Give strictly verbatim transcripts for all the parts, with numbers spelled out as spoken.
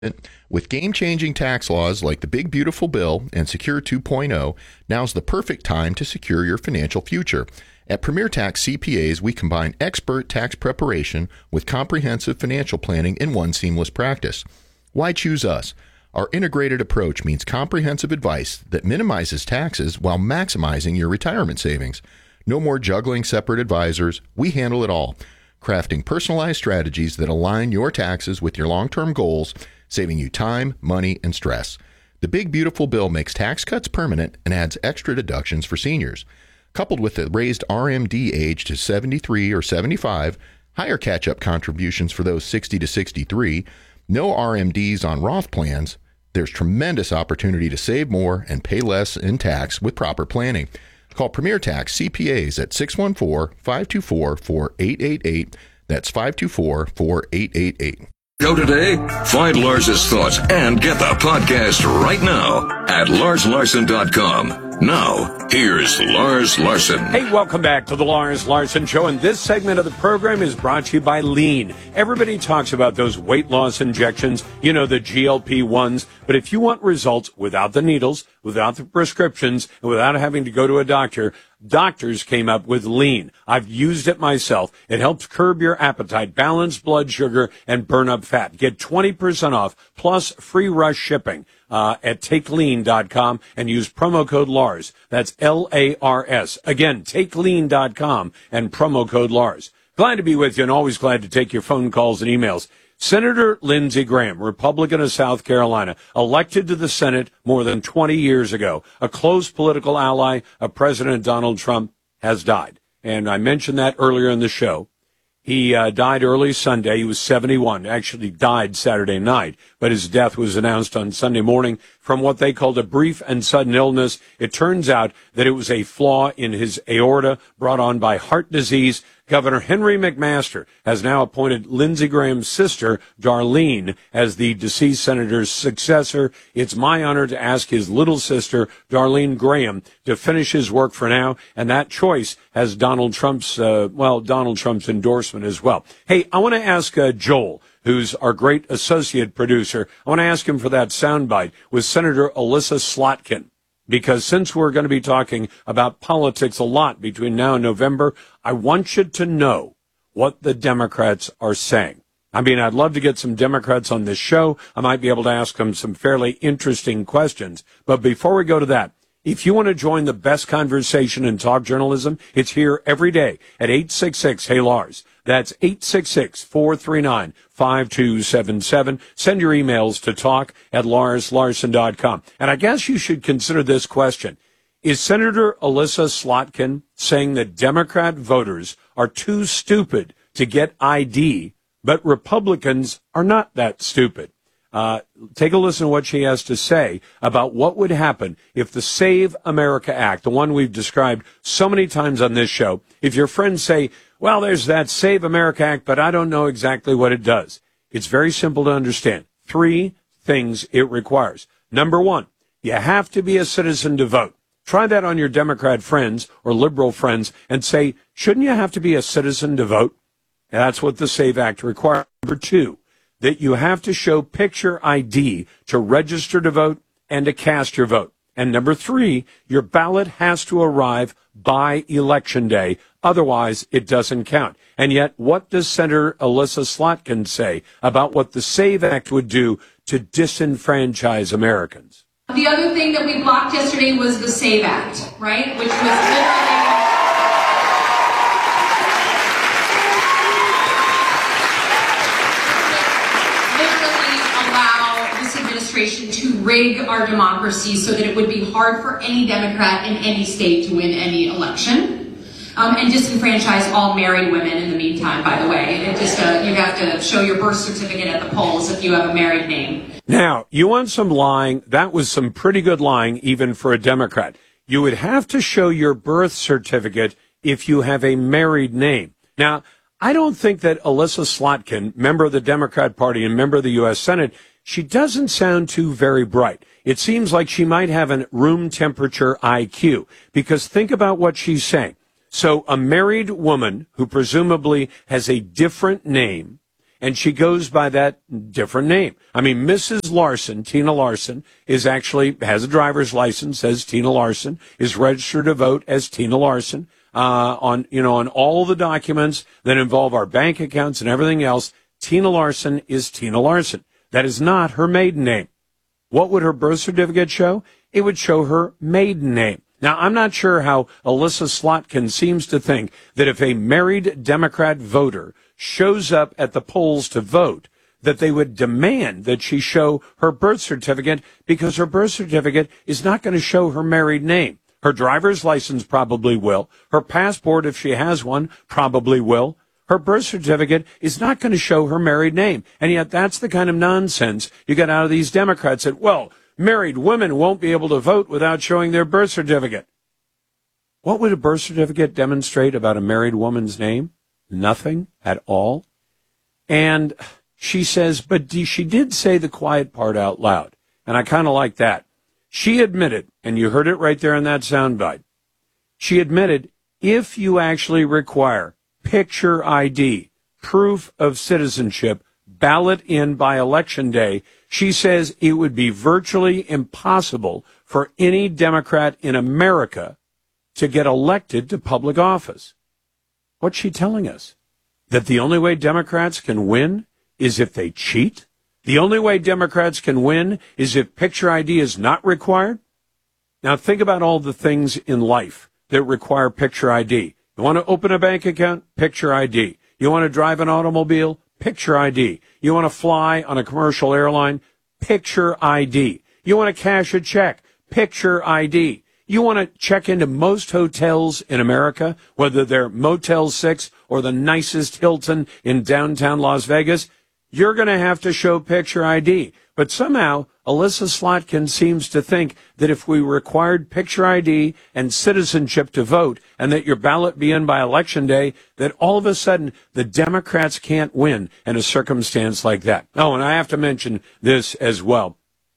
With game-changing tax laws like the Big Beautiful Bill and Secure two point oh, now's the perfect time to secure your financial future. At Premier Tax C P As, we combine expert tax preparation with comprehensive financial planning in one seamless practice. Why choose us? Our integrated approach means comprehensive advice that minimizes taxes while maximizing your retirement savings. No more juggling separate advisors. We handle it all, crafting personalized strategies that align your taxes with your long-term goals, saving you time, money, and stress. The Big Beautiful Bill makes tax cuts permanent and adds extra deductions for seniors. Coupled with the raised R M D age to seventy-three or seventy-five, higher catch-up contributions for those sixty to sixty-three, no R M Ds on Roth plans, there's tremendous opportunity to save more and pay less in tax with proper planning. Call Premier Tax C P As at six one four, five two four, four eight eight eight. That's five two four, four eight eight eight. Go today, find Lars's thoughts, and get the podcast right now at lars larson dot com. Now, here's Lars Larson. Hey, welcome back to the Lars Larson Show, and this segment of the program is brought to you by Lean. Everybody talks about those weight loss injections, you know, the G L P ones, but if you want results without the needles, without the prescriptions, and without having to go to a doctor, doctors came up with Lean. I've used it myself. It helps curb your appetite, balance blood sugar, and burn up fat. Get twenty percent off, plus free rush shipping uh, at take lean dot com and use promo code Lars. That's L A R S. Again, take lean dot com and promo code Lars. Glad to be with you and always glad to take your phone calls and emails. Senator Lindsey Graham, Republican of South Carolina, elected to the Senate more than twenty years ago, a close political ally of President Donald Trump, has died. And I mentioned that earlier in the show. He uh, died early Sunday. He was seventy-one, actually died Saturday night, but his death was announced on Sunday morning from what they called a brief and sudden illness. It turns out that it was a flaw in his aorta brought on by heart disease. Governor Henry McMaster has now appointed Lindsey Graham's sister, Darlene, as the deceased senator's successor. It's my honor to ask his little sister, Darlene Graham, to finish his work for now, and that choice has Donald Trump's, uh, well, Donald Trump's endorsement as well. Hey, I want to ask uh, Joel, who's our great associate producer, I want to ask him for that soundbite with Senator Elissa Slotkin. Because since we're going to be talking about politics a lot between now and November, I want you to know what the Democrats are saying. I mean, I'd love to get some Democrats on this show. I might be able to ask them some fairly interesting questions. But before we go to that, if you want to join the best conversation in talk journalism, it's here every day at eight six six, hey Lars. That's eight six six, four three nine, five two seven seven. Send your emails to talk at lars larson dot com. And I guess you should consider this question. Is Senator Elissa Slotkin saying that Democrat voters are too stupid to get I D, but Republicans are not that stupid? Uh, take a listen to what she has to say about what would happen if the Save America Act, the one we've described so many times on this show, if your friends say, well, there's that Save America Act, but I don't know exactly what it does. It's very simple to understand. Three things it requires. Number one, you have to be a citizen to vote. Try that on your Democrat friends or liberal friends and say, shouldn't you have to be a citizen to vote? And that's what the Save Act requires. Number two, that you have to show picture I D to register to vote and to cast your vote. And number three, your ballot has to arrive by Election Day. Otherwise, it doesn't count. And yet, what does Senator Elissa Slotkin say about what the SAVE Act would do to disenfranchise Americans? The other thing that we blocked yesterday was the SAVE Act, right? Which was literally... to rig our democracy so that it would be hard for any Democrat in any state to win any election, um, and disenfranchise all married women in the meantime, by the way. It just uh, you have to show your birth certificate at the polls if you have a married name. Now, you want some lying? That was some pretty good lying, even for a Democrat. You would have to show your birth certificate if you have a married name. Now, I don't think that Elissa Slotkin, member of the Democrat Party and member of the U S Senate, she doesn't sound too very bright. It seems like she might have a room temperature I Q, because think about what she's saying. So a married woman who presumably has a different name and she goes by that different name. I mean, Missus Larson, Tina Larson, is actually, has a driver's license, says Tina Larson, is registered to vote as Tina Larson, uh, on, you know, on all the documents that involve our bank accounts and everything else. Tina Larson is Tina Larson. That is not her maiden name. What would her birth certificate show? It would show her maiden name. Now, I'm not sure how Alyssa Slotkin seems to think that if a married Democrat voter shows up at the polls to vote, that they would demand that she show her birth certificate, because her birth certificate is not going to show her married name. Her driver's license probably will. Her passport, if she has one, probably will. Her birth certificate is not going to show her married name. And yet that's the kind of nonsense you get out of these Democrats that, well, married women won't be able to vote without showing their birth certificate. What would a birth certificate demonstrate about a married woman's name? Nothing at all. And she says, but she did say the quiet part out loud. And I kind of like that. She admitted, and you heard it right there in that soundbite, she admitted if you actually require picture I D, proof of citizenship, ballot in by election day, she says it would be virtually impossible for any Democrat in America to get elected to public office. What's she telling us? That the only way Democrats can win is if they cheat? The only way Democrats can win is if picture I D is not required? Now think about all the things in life that require picture I D. You want to open a bank account? Picture I D. You want to drive an automobile? Picture I D. You want to fly on a commercial airline? Picture I D. You want to cash a check? Picture I D. You want to check into most hotels in America, whether they're Motel six or the nicest Hilton in downtown Las Vegas? You're going to have to show picture I D. But somehow, Alyssa Slotkin seems to think that if we required picture I D and citizenship to vote, and that your ballot be in by election day, that all of a sudden the Democrats can't win in a circumstance like that. Oh, and I have to mention this as well.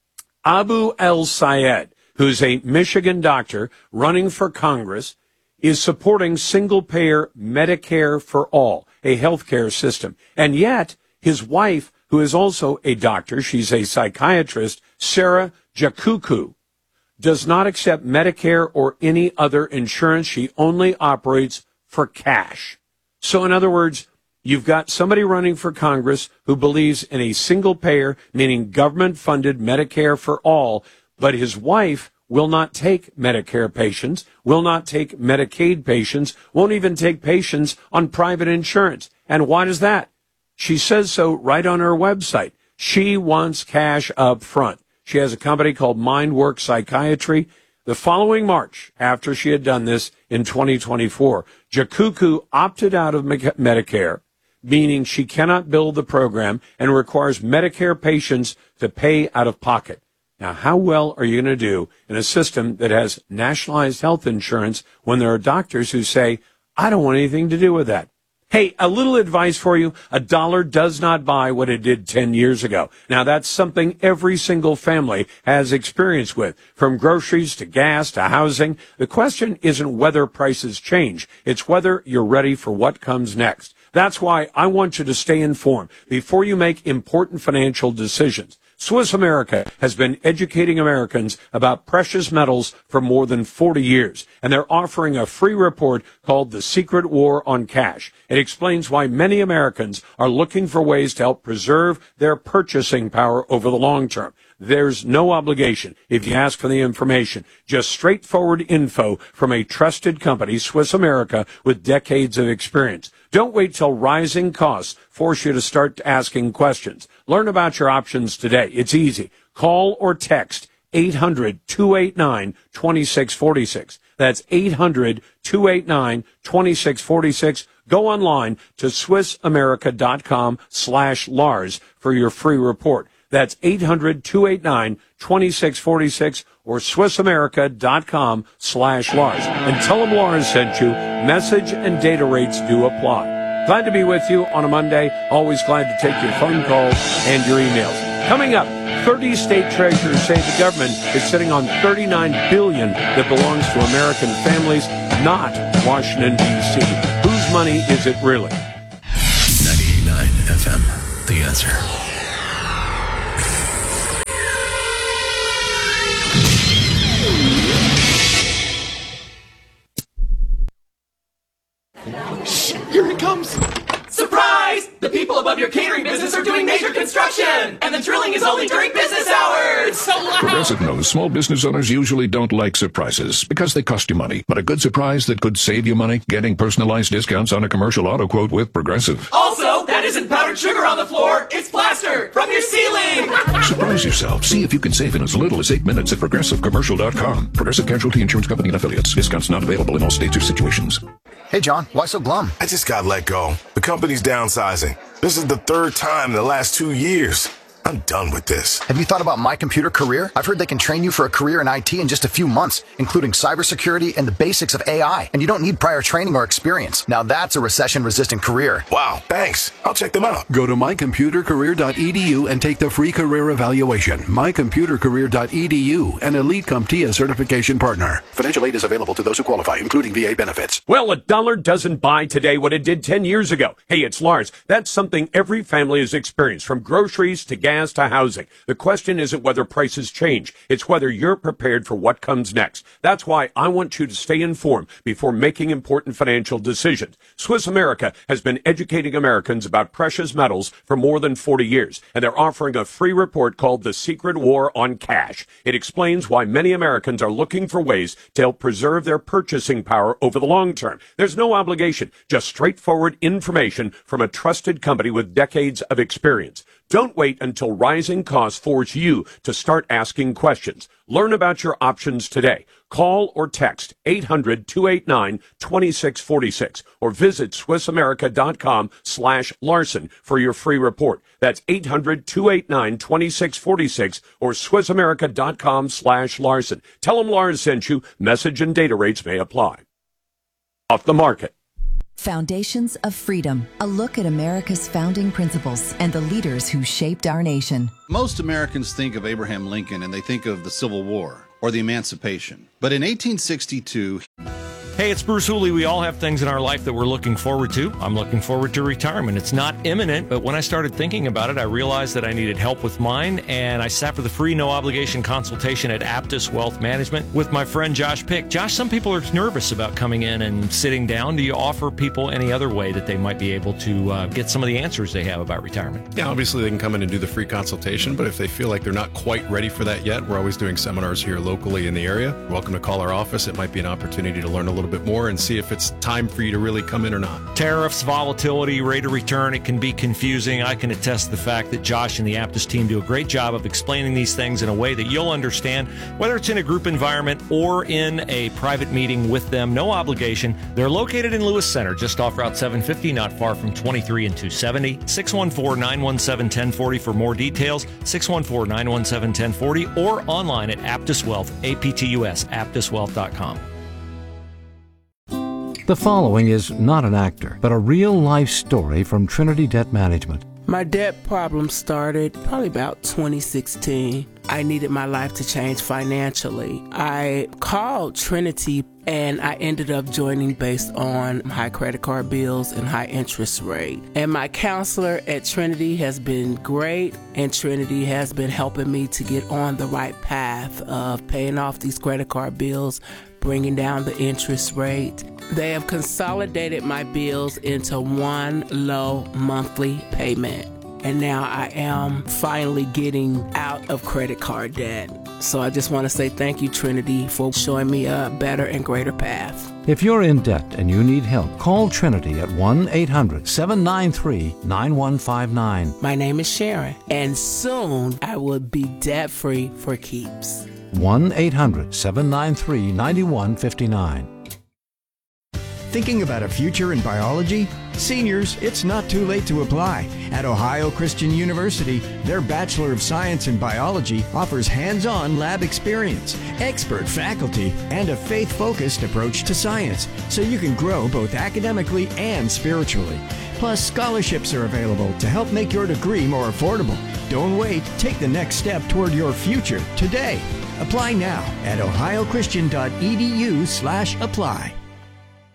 Abu El-Sayed, who's a Michigan doctor running for Congress, is supporting single-payer Medicare for all, a healthcare system. And yet, his wife, who is also a doctor, she's a psychiatrist, Sarah Jakuku, does not accept Medicare or any other insurance. She only operates for cash. So in other words, you've got somebody running for Congress who believes in a single payer, meaning government-funded Medicare for all, but his wife will not take Medicare patients, will not take Medicaid patients, won't even take patients on private insurance. And why does that? She says so right on her website. She wants cash up front. She has a company called Mindwork Psychiatry. The following March, after she had done this in twenty twenty-four, Jakuku opted out of Medicare, meaning she cannot bill the program and requires Medicare patients to pay out of pocket. Now, how well are you going to do in a system that has nationalized health insurance when there are doctors who say, I don't want anything to do with that? Hey, a little advice for you. A dollar does not buy what it did ten years ago. Now, that's something every single family has experience with, from groceries to gas to housing. The question isn't whether prices change. It's whether you're ready for what comes next. That's why I want you to stay informed before you make important financial decisions. Swiss America has been educating Americans about precious metals for more than forty years, and they're offering a free report called The Secret War on Cash. It explains why many Americans are looking for ways to help preserve their purchasing power over the long term. There's no obligation if you ask for the information. Just straightforward info from a trusted company, Swiss America, with decades of experience. Don't wait till rising costs force you to start asking questions. Learn about your options today. It's easy. Call or text eight hundred, two eight nine, two six four six. That's eight hundred, two eight nine, two six four six. Go online to swissamerica.com slash Lars for your free report. That's eight hundred, two eight nine, two six four six or swissamerica.com slash Lars. And tell them Lars sent you. Message and data rates do apply. Glad to be with you on a Monday. Always glad to take your phone calls and your emails. Coming up, thirty state treasurers say the government is sitting on thirty-nine billion dollars that belongs to American families, not Washington, D C Whose money is it really? ninety-eight point nine F M. answer. Shh, here it comes. Surprise! The people above your catering business are doing major construction, and the drilling is only during business hours. So loud. Progressive knows small business owners usually don't like surprises because they cost you money. But a good surprise that could save you money, getting personalized discounts on a commercial auto quote with Progressive. Also, that isn't powdered sugar on the floor. It's plaster from your ceiling. Surprise yourself. See if you can save in as little as eight minutes at progressive commercial dot com. Progressive Casualty Insurance Company and Affiliates. Discounts not available in all states or situations. Hey, John, why so glum? I just got let go. The company's downsizing. This is the third time in the last two years. I'm done with this. Have you thought about My Computer Career? I've heard they can train you for a career in I T in just a few months, including cybersecurity and the basics of A I. And you don't need prior training or experience. Now that's a recession-resistant career. Wow, thanks. I'll check them out. Go to my computer career dot e d u and take the free career evaluation. my computer career dot e d u, an Elite CompTIA certification partner. Financial aid is available to those who qualify, including V A benefits. Well, a dollar doesn't buy today what it did ten years ago. Hey, it's Lars. That's something every family has experienced, from groceries to gas to housing. The question isn't whether prices change. It's whether you're prepared for what comes next. That's why I want you to stay informed before making important financial decisions. Swiss America has been educating Americans about precious metals for more than forty years, and they're offering a free report called The Secret War on Cash. It explains why many Americans are looking for ways to help preserve their purchasing power over the long term. There's no obligation, just straightforward information from a trusted company with decades of experience. Don't wait until rising costs force you to start asking questions. Learn about your options today. Call or text eight hundred, two eight nine, two six four six or visit swiss america dot com slash Larson for your free report. That's eight hundred, two eight nine, two six four six or swiss america dot com slash Larson. Tell them Lars sent you. Message and data rates may apply. Off the market. Foundations of Freedom, a look at America's founding principles and the leaders who shaped our nation. Most Americans think of Abraham Lincoln and they think of the Civil War or the Emancipation. But in eighteen sixty-two... Hey, it's Bruce Hooley. We all have things in our life that we're looking forward to. I'm looking forward to retirement. It's not imminent, but when I started thinking about it, I realized that I needed help with mine, and I sat for the free, no-obligation consultation at Aptus Wealth Management with my friend Josh Pick. Josh, some people are nervous about coming in and sitting down. Do you offer people any other way that they might be able to uh, get some of the answers they have about retirement? Yeah, obviously they can come in and do the free consultation, but if they feel like they're not quite ready for that yet, we're always doing seminars here locally in the area. You're welcome to call our office. It might be an opportunity to learn a little bit more and see if it's time for you to really come in or not. Tariffs, volatility, rate of return, it can be confusing. I can attest to the fact that Josh and the Aptus team do a great job of explaining these things in a way that you'll understand, whether it's in a group environment or in a private meeting with them. No obligation. They're located in Lewis Center, just off Route seven fifty, not far from twenty-three and two seventy. six one four, nine one seven, one zero four zero for more details. six one four, nine one seven, one zero four zero or online at Aptus Wealth, A P T U S, aptus wealth dot com. The following is not an actor, but a real-life story from Trinity Debt Management. My debt problem started probably about twenty sixteen. I needed my life to change financially. I called Trinity and I ended up joining based on high credit card bills and high interest rate. And my counselor at Trinity has been great, and Trinity has been helping me to get on the right path of paying off these credit card bills, bringing down the interest rate. They have consolidated my bills into one low monthly payment. And now I am finally getting out of credit card debt. So I just want to say thank you, Trinity, for showing me a better and greater path. If you're in debt and you need help, call Trinity at one eight hundred, seven nine three, nine one five nine. My name is Sharon, and soon I will be debt-free for keeps. one eight hundred, seven nine three, nine one five nine. Thinking about a future in biology? Seniors, it's not too late to apply. At Ohio Christian University, their Bachelor of Science in Biology offers hands-on lab experience, expert faculty, and a faith-focused approach to science, so you can grow both academically and spiritually. Plus, scholarships are available to help make your degree more affordable. Don't wait. Take the next step toward your future today. Apply now at ohio christian dot e d u slash apply.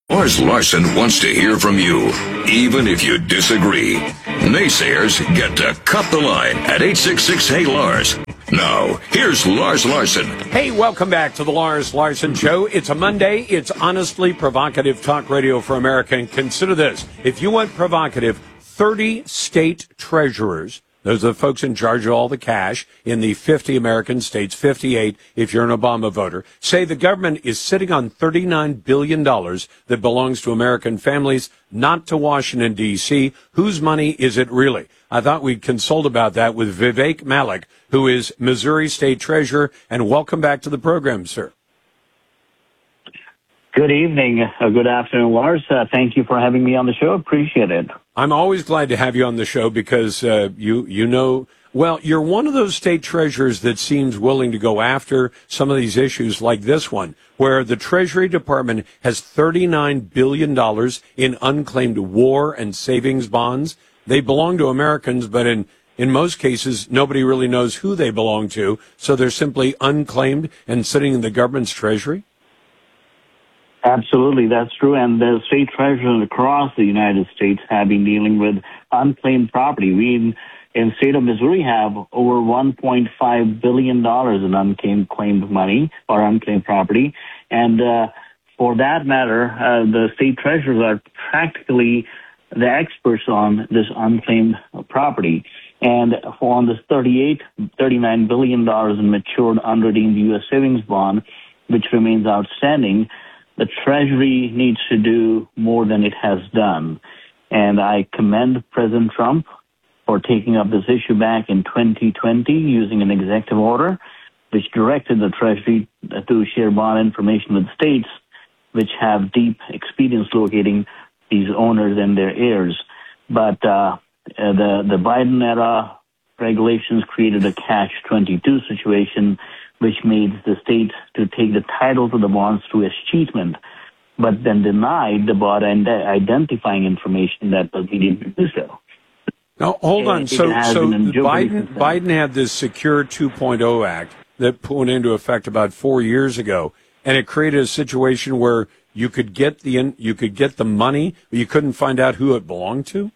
Lars Larson wants to hear from you, even if you disagree. Naysayers get to cut the line at eight six six, hey Lars. Now, here's Lars Larson. Hey, welcome back to the Lars Larson Show. It's a Monday. It's honestly provocative talk radio for America. And consider this. If you want provocative, thirty state treasurers, those are the folks in charge of all the cash in the fifty American states, fifty-eight if you're an Obama voter, say the government is sitting on thirty-nine billion dollars that belongs to American families, not to Washington, D C Whose money is it really? I thought we'd consult about that with Vivek Malik, who is Missouri State Treasurer. And welcome back to the program, sir. Good evening. Uh, good afternoon, Lars. Uh, thank you for having me on the show. Appreciate it. I'm always glad to have you on the show because uh, you you know, well, you're one of those state treasurers that seems willing to go after some of these issues like this one, where the Treasury Department has thirty-nine billion dollars in unclaimed war and savings bonds. They belong to Americans, but in In most cases, nobody really knows who they belong to, so they're simply unclaimed and sitting in the government's treasury? Absolutely, that's true. And the state treasurers across the United States have been dealing with unclaimed property. We in, in the state of Missouri have over one point five billion dollars in unclaimed claimed money or unclaimed property. And uh, for that matter, uh, the state treasurers are practically the experts on this unclaimed property. And for on this thirty-eight, thirty-nine billion dollars in matured unredeemed U S savings bond, which remains outstanding, the Treasury needs to do more than it has done. And I commend President Trump for taking up this issue back in twenty twenty using an executive order, which directed the Treasury to share bond information with states which have deep experience locating these owners and their heirs. But uh, the, the Biden era regulations created a catch twenty-two situation, which made the states to take the title to the bonds through escheatment, but then denied the bond and identifying information that was needed to do so. Now, hold on. It, so it so Biden, Biden had this Secure two point oh Act that went into effect about four years ago, and it created a situation where you could get the in, you could get the money, but you couldn't find out who it belonged to?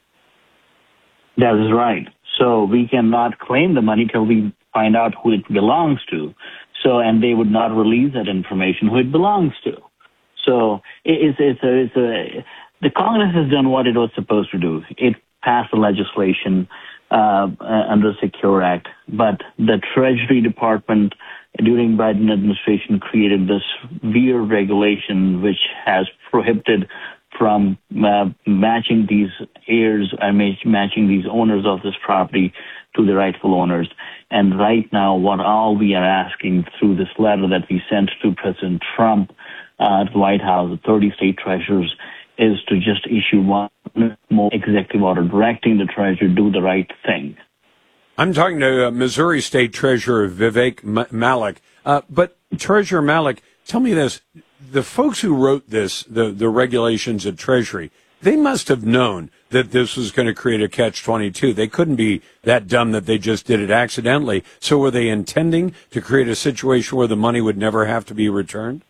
That is right. So we cannot claim the money till we find out who it belongs to. So, and they would not release that information who it belongs to. So it's, it's, a, it's a, the Congress has done what it was supposed to do. It passed the legislation uh, under the Secure Act, but the Treasury Department during Biden administration created this weird regulation which has prohibited from uh, matching these heirs and matching these owners of this property to the rightful owners. And right now, what all we are asking through this letter that we sent to President Trump uh, at the White House, the thirty state treasurers, is to just issue one more executive order directing the treasurer to do the right thing. I'm talking to uh, Missouri State Treasurer Vivek M- Malik. Uh, but Treasurer Malik, tell me this. The folks who wrote this, the, the regulations at Treasury, they must have known that this was going to create a catch twenty-two. They couldn't be that dumb that they just did it accidentally. So were they intending to create a situation where the money would never have to be returned?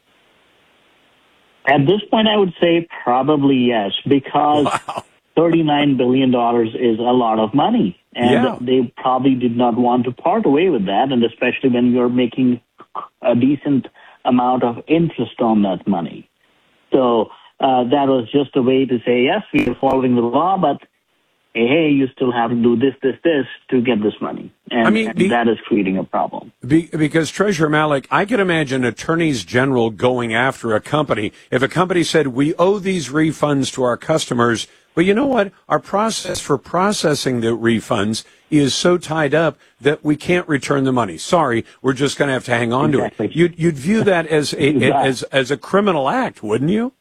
At this point, I would say probably yes, because wow. thirty-nine billion dollars is a lot of money. And yeah. they probably did not want to part away with that, and especially when you're making a decent amount of interest on that money. So uh, that was just a way to say, yes, we are following the law, but hey, hey, you still have to do this, this, this to get this money. And, I mean, be, and that is creating a problem. Be, because, Treasurer Malik, I can imagine attorneys general going after a company. If a company said, we owe these refunds to our customers, but you know what? Our process for processing the refunds is so tied up that we can't return the money. Sorry, we're just going to have to hang on exactly. to it. You'd, you'd view that as a, exactly. as, as a criminal act, wouldn't you?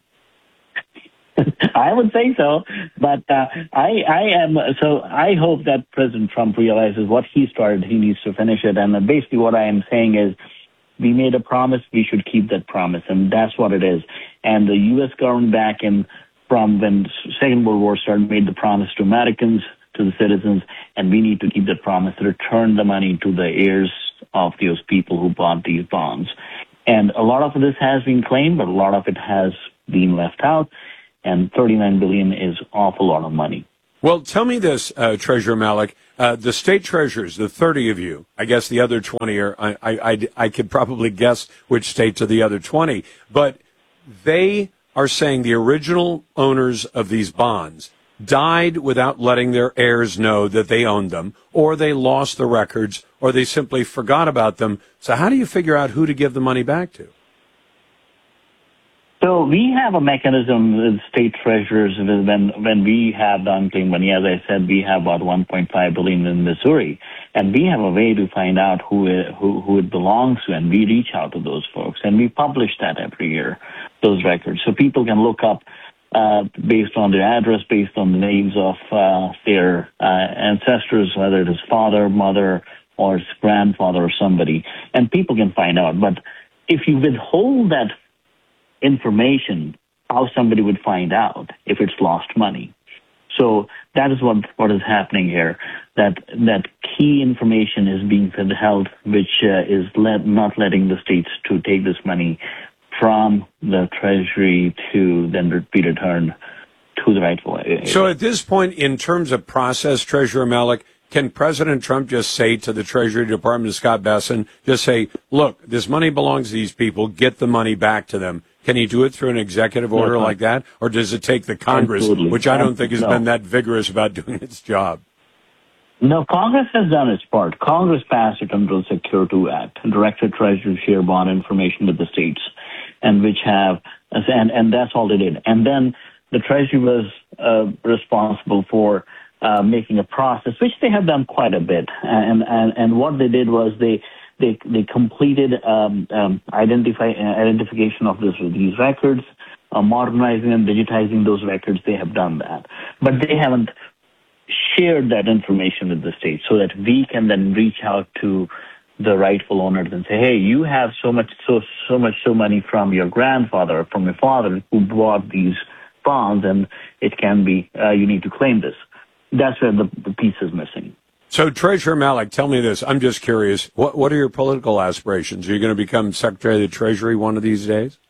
I would say so, but uh, I, I am so. I hope that President Trump realizes what he started. He needs to finish it, and basically, what I am saying is, we made a promise. We should keep that promise, and that's what it is. And the U S government back in from when the Second World War started made the promise to Americans, to the citizens, and we need to keep that promise. Return the money to the heirs of those people who bought these bonds. And a lot of this has been claimed, but a lot of it has been left out. and thirty-nine billion dollars is awful lot of money. Well, tell me this, uh, Treasurer Malek. Uh, the state treasurers, the thirty of you, I guess the other twenty are, I, I, I, I could probably guess which states are the other twenty, but they are saying the original owners of these bonds died without letting their heirs know that they owned them, or they lost the records, or they simply forgot about them. So how do you figure out who to give the money back to? So we have a mechanism with state treasurers when when we have the unclaimed money. As I said, we have about one point five billion dollars in Missouri, and we have a way to find out who it, who, who it belongs to, and we reach out to those folks, and we publish that every year, those records, so people can look up uh, based on their address, based on the names of uh, their uh, ancestors, whether it is father, mother, or it's grandfather or somebody, and people can find out. But if you withhold that information, how somebody would find out if it's lost money. So that is what, what is happening here, that that key information is being withheld, which uh, is let, not letting the states to take this money from the Treasury to then be returned to the rightful way. So at this point, in terms of process, Treasurer Malek, can President Trump just say to the Treasury Department, Scott Bessent, just say, look, this money belongs to these people, get the money back to them? Can he do it through an executive order no, like that? Or does it take the Congress, absolutely. which I don't think has no. been that vigorous about doing its job? No, Congress has done its part. Congress passed it under the Secure two Act, directed Treasury to share bond information with the states, and which have, and, and that's all they did. And then the Treasury was uh, responsible for uh, making a process, which they have done quite a bit. And, and, and what they did was they, They they completed um, um, identify, uh, identification of this, these records, uh, modernizing and digitizing those records. They have done that, but they haven't shared that information with the states so that we can then reach out to the rightful owners and say, hey, you have so much so so much so money from your grandfather, from your father who bought these bonds, and it can be uh, you need to claim this. That's where the, the piece is missing. So, Treasurer Malek, tell me this. I'm just curious. What what are your political aspirations? Are you going to become Secretary of the Treasury one of these days?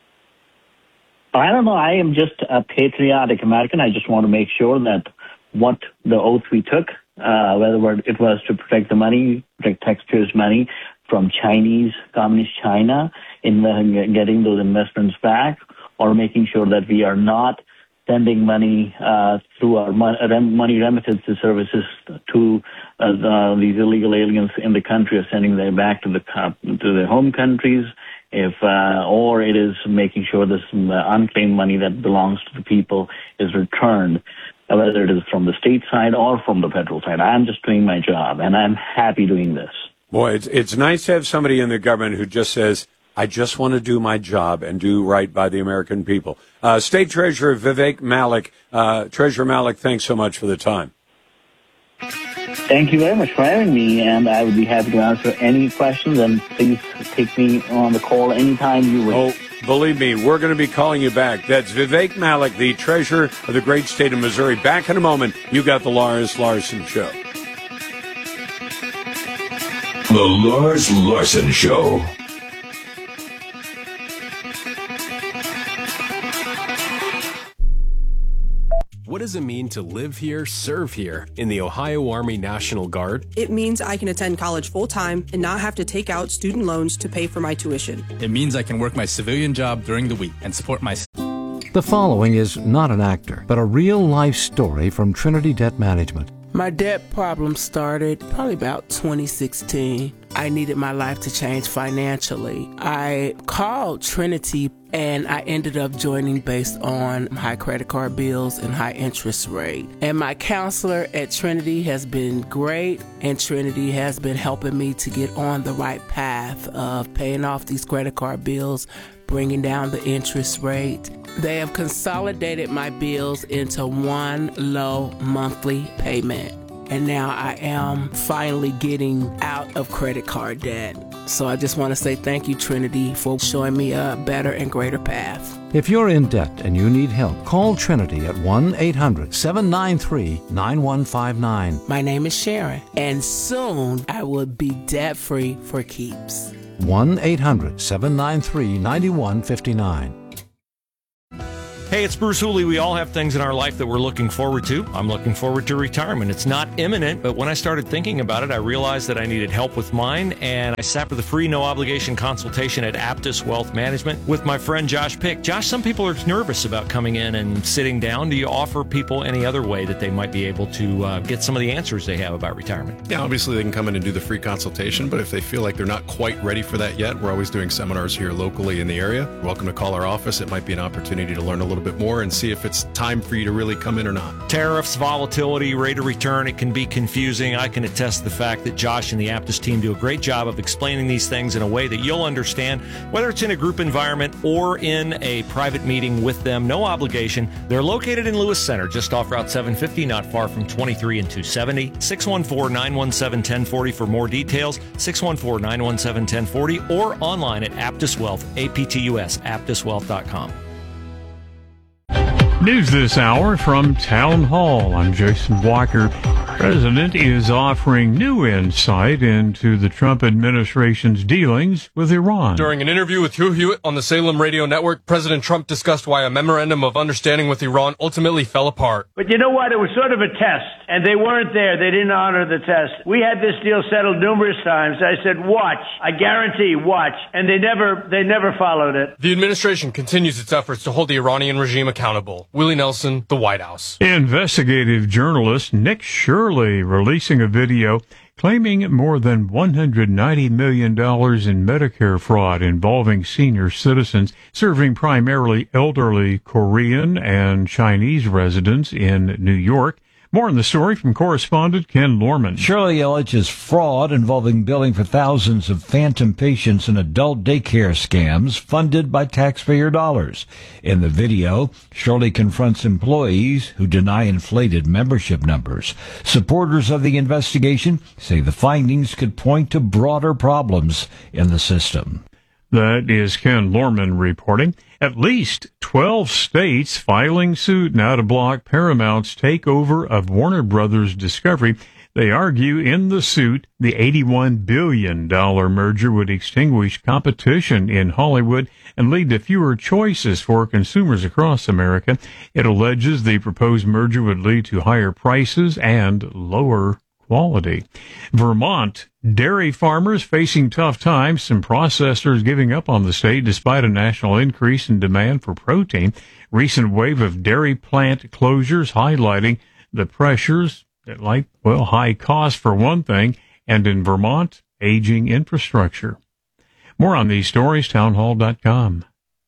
I don't know. I am just a patriotic American. I just want to make sure that what the oath we took, uh, whether it was to protect the money, protect taxpayers' money from Chinese, communist China, in the, getting those investments back, or making sure that we are not sending money uh, through our money remittance services to uh, the, these illegal aliens in the country, or sending them back to the to their home countries, if uh, or it is making sure this unclaimed money that belongs to the people is returned, whether it is from the state side or from the federal side. I'm just doing my job, and I'm happy doing this. Boy, it's it's nice to have somebody in the government who just says, I just want to do my job and do right by the American people. Uh, State Treasurer Vivek Malik, uh, Treasurer Malik, thanks so much for the time. Thank you very much for having me, and I would be happy to answer any questions, and please take me on the call anytime you wish. Oh, believe me, we're going to be calling you back. That's Vivek Malik, the Treasurer of the great state of Missouri. Back in a moment, you got the Lars Larson Show. The Lars Larson Show. What does it mean to live here, serve here in the Ohio Army National Guard? It means I can attend college full-time and not have to take out student loans to pay for my tuition. It means I can work my civilian job during the week and support my... The following is not an actor, but a real-life story from Trinity Debt Management. My debt problem started probably about twenty sixteen. I needed my life to change financially. I called Trinity and I ended up joining based on high credit card bills and high interest rate. And my counselor at Trinity has been great, and Trinity has been helping me to get on the right path of paying off these credit card bills, bringing down the interest rate. They have consolidated my bills into one low monthly payment. And now I am finally getting out of credit card debt. So I just want to say thank you, Trinity, for showing me a better and greater path. If you're in debt and you need help, call Trinity at one eight hundred seven nine three nine one five nine. My name is Sharon, and soon I will be debt-free for keeps. one eight hundred seven nine three nine one five nine. Hey, it's Bruce Hooley. We all have things in our life that we're looking forward to. I'm looking forward to retirement. It's not imminent, but when I started thinking about it, I realized that I needed help with mine, and I sat for the free, no-obligation consultation at Aptus Wealth Management with my friend Josh Pick. Josh, some people are nervous about coming in and sitting down. Do you offer people any other way that they might be able to uh, get some of the answers they have about retirement? Yeah, obviously they can come in and do the free consultation, but if they feel like they're not quite ready for that yet, we're always doing seminars here locally in the area. You're welcome to call our office. It might be an opportunity to learn a little bit more and see if it's time for you to really come in or not. Tariffs, volatility, rate of return, it can be confusing. I can attest to the fact that Josh and the Aptus team do a great job of explaining these things in a way that you'll understand, whether it's in a group environment or in a private meeting with them. No obligation. They're located in Lewis Center, just off Route seven fifty, not far from twenty-three and two seventy. six one four, nine one seven, one zero four zero for more details. six one four, nine one seven, one zero four zero or online at Aptus Wealth, A P T U S, aptus wealth dot com. News this hour from Town Hall. I'm Jason Walker. President is offering new insight into the Trump administration's dealings with Iran. During an interview with Hugh Hewitt on the Salem Radio Network, President Trump discussed why a memorandum of understanding with Iran ultimately fell apart. But you know what? It was sort of a test, and they weren't there. They didn't honor the test. We had this deal settled numerous times. I said, watch. I guarantee, watch. And they never, they never followed it. The administration continues its efforts to hold the Iranian regime accountable. Willie Nelson, The White House. Investigative journalist Nick Shirley releasing a video claiming more than one hundred ninety million dollars in Medicare fraud involving senior citizens serving primarily elderly Korean and Chinese residents in New York. More on the story from correspondent Ken Lorman. Shirley alleges fraud involving billing for thousands of phantom patients in adult daycare scams funded by taxpayer dollars. In the video, Shirley confronts employees who deny inflated membership numbers. Supporters of the investigation say the findings could point to broader problems in the system. That is Ken Lorman reporting. At least twelve states filing suit now to block Paramount's takeover of Warner Brothers Discovery. They argue in the suit the eighty-one billion dollars merger would extinguish competition in Hollywood and lead to fewer choices for consumers across America. It alleges the proposed merger would lead to higher prices and lower quality. Vermont dairy farmers facing tough times, some processors giving up on the state despite a national increase in demand for protein. Recent wave of dairy plant closures highlighting the pressures that, like, well, high cost for one thing, and in Vermont, aging infrastructure. More on these stories, townhall dot com.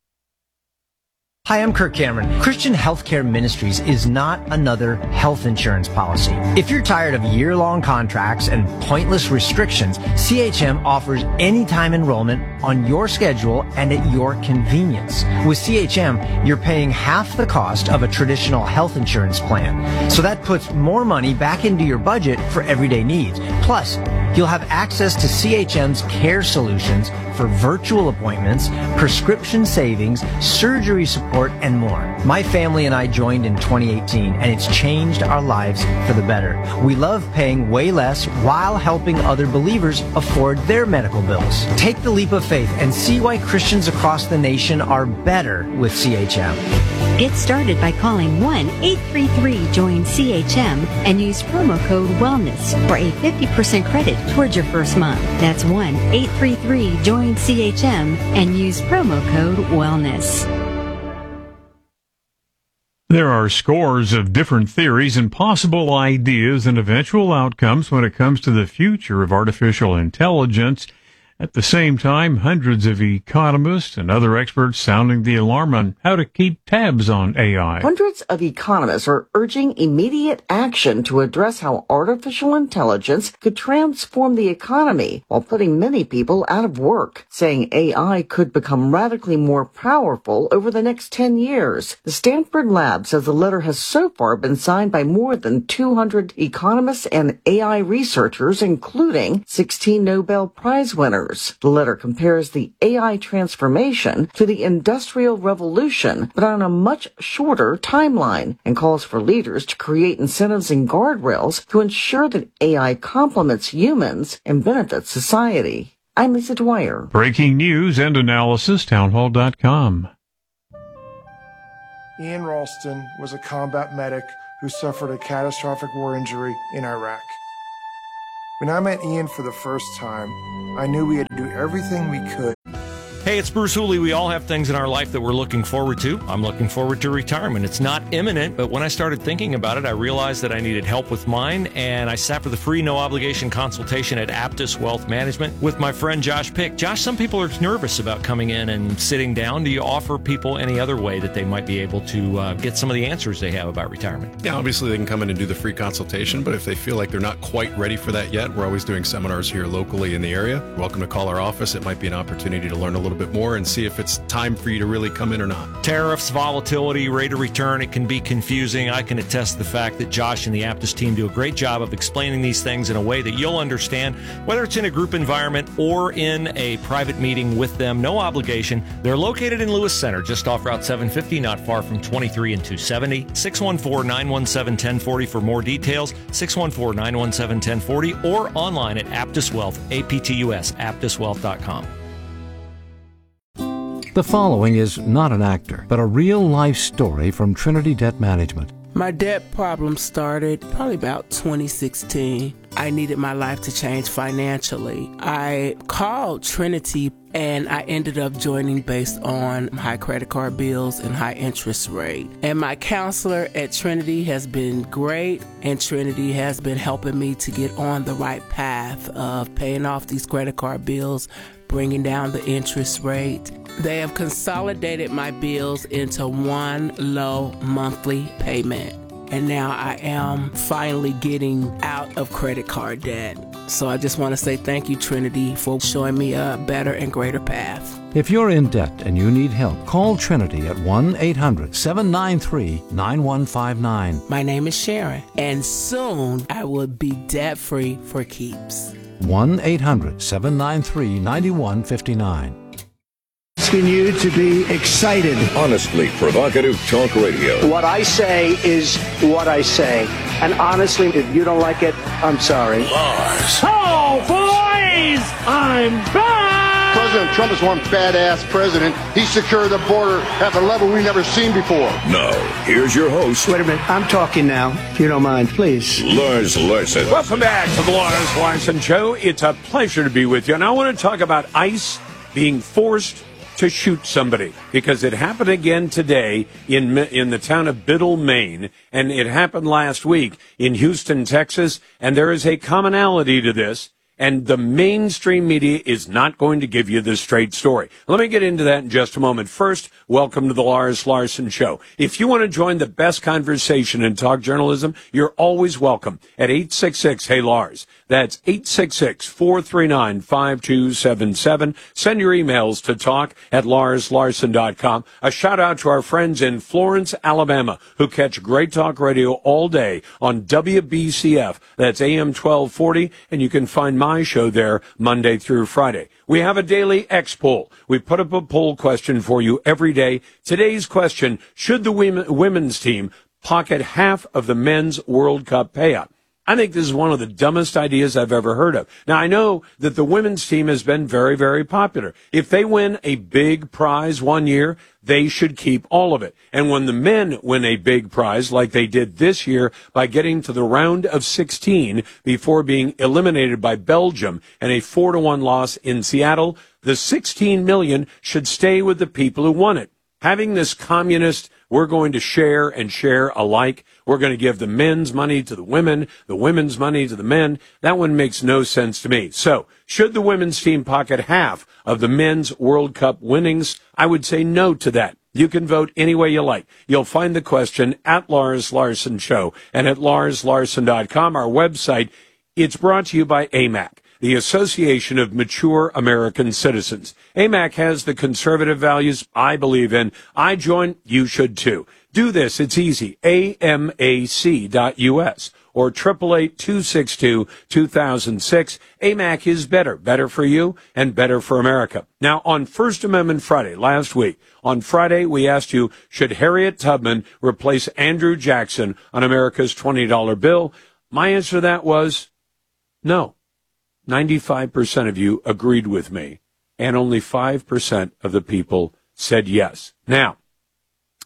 Hi, I'm Kirk Cameron. Christian Healthcare Ministries is not another health insurance policy. If you're tired of year-long contracts and pointless restrictions, C H M offers anytime enrollment on your schedule and at your convenience. With C H M, you're paying half the cost of a traditional health insurance plan. So that puts more money back into your budget for everyday needs. Plus, you'll have access to C H M's care solutions for virtual appointments, prescription savings, surgery support, and more. My family and I joined in twenty eighteen, and it's changed our lives for the better. We love paying way less while helping other believers afford their medical bills. Take the leap of faith and see why Christians across the nation are better with C H M. Get started by calling one eight three three join C H M and use promo code WELLNESS for a fifty percent credit towards your first month. That's one eight three three join C H M and use promo code WELLNESS. There are scores of different theories and possible ideas and eventual outcomes when it comes to the future of artificial intelligence. At the same time, hundreds of economists and other experts sounding the alarm on how to keep tabs on A I. Hundreds of economists are urging immediate action to address how artificial intelligence could transform the economy while putting many people out of work, saying A I could become radically more powerful over the next ten years. The Stanford Lab says the letter has so far been signed by more than two hundred economists and A I researchers, including sixteen Nobel Prize winners. The letter compares the A I transformation to the Industrial Revolution, but on a much shorter timeline, and calls for leaders to create incentives and guardrails to ensure that A I complements humans and benefits society. I'm Lisa Dwyer. Breaking news and analysis, townhall dot com. Ian Ralston was a combat medic who suffered a catastrophic war injury in Iraq. When I met Ian for the first time, I knew we had to do everything we could. Hey, it's Bruce Hooley. We all have things in our life that we're looking forward to. I'm looking forward to retirement. It's not imminent, but when I started thinking about it, I realized that I needed help with mine, and I sat for the free, no-obligation consultation at Aptus Wealth Management with my friend Josh Pick. Josh, some people are nervous about coming in and sitting down. Do you offer people any other way that they might be able to uh, get some of the answers they have about retirement? Yeah, obviously they can come in and do the free consultation, but if they feel like they're not quite ready for that yet, we're always doing seminars here locally in the area. Welcome to call our office. It might be an opportunity to learn a little bit more and see if it's time for you to really come in or not. Tariffs, volatility, rate of return, it can be confusing. I can attest to the fact that Josh and the Aptus team do a great job of explaining these things in a way that you'll understand, whether it's in a group environment or in a private meeting with them. No obligation. They're located in Lewis Center, just off Route seven fifty, not far from twenty-three and two seventy. six one four, nine one seven, one zero four zero for more details. six one four, nine one seven, one zero four zero or online at Aptus Wealth, A P T U S, aptus wealth dot com. The following is not an actor, but a real-life story from Trinity Debt Management. My debt problem started probably about twenty sixteen. I needed my life to change financially. I called Trinity and I ended up joining based on high credit card bills and high interest rate. And my counselor at Trinity has been great, and Trinity has been helping me to get on the right path of paying off these credit card bills, bringing down the interest rate. They have consolidated my bills into one low monthly payment. And now I am finally getting out of credit card debt. So I just want to say thank you, Trinity, for showing me a better and greater path. If you're in debt and you need help, call Trinity at one eight hundred, seven nine three, nine one five nine. My name is Sharon, and soon I will be debt-free for keeps. one eight hundred, seven nine three, nine one five nine. Asking you to be excited. Honestly provocative talk radio. What I say is what I say. And honestly, if you don't like it, I'm sorry. Lars. Oh, boys! I'm back! President Trump is one badass president. He secured the border at a level we've never seen before. Now, here's your host. Wait a minute. I'm talking now, if you don't mind, please. Lars Larson. Welcome back to the Lars Larson Show. It's a pleasure to be with you. And I want to talk about ICE being forced to shoot somebody, because it happened again today in in the town of Biddle, Maine, and it happened last week in Houston, Texas, and there is a commonality to this, and the mainstream media is not going to give you the straight story. Let me get into that in just a moment. First, welcome to the Lars Larson Show. If you want to join the best conversation in talk journalism, you're always welcome at eight six six, hey Lars. That's eight six six, four three nine, five two seven seven. Send your emails to talk at lars larson dot com. A shout out to our friends in Florence, Alabama, who catch great talk radio all day on W B C F. That's A M twelve forty, and you can find my show there Monday through Friday. We have a daily X poll. We put up a poll question for you every day. Today's question: should the women, women's team pocket half of the men's World Cup payout? I think this is one of the dumbest ideas I've ever heard of. Now, I know that the women's team has been very, very popular. If they win a big prize one year, they should keep all of it. And when the men win a big prize, like they did this year by getting to the round of sixteen before being eliminated by Belgium and a four to one loss in Seattle, the sixteen million dollars should stay with the people who won it. Having this communist, we're going to share and share alike, we're going to give the men's money to the women, the women's money to the men, that one makes no sense to me. So, should the women's team pocket half of the men's World Cup winnings? I would say no to that. You can vote any way you like. You'll find the question at Lars Larson Show and at lars larson dot com, our website. It's brought to you by A M A C, the Association of Mature American Citizens. A M A C has the conservative values I believe in. I join, you should too. Do this, it's easy. A M A C dot U S or eight eight eight, two six two, two thousand six. A M A C is better. Better for you and better for America. Now, on First Amendment Friday, last week, on Friday, we asked you, should Harriet Tubman replace Andrew Jackson on America's twenty dollar bill? My answer to that was no. ninety-five percent of you agreed with me, and only five percent of the people said yes. Now,